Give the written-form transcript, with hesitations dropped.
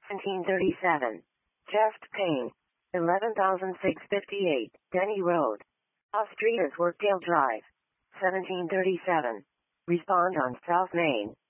1737. Chest pain. 11,658. Denny Road. Austria's Workdale Drive. 1737. Respond on South Main.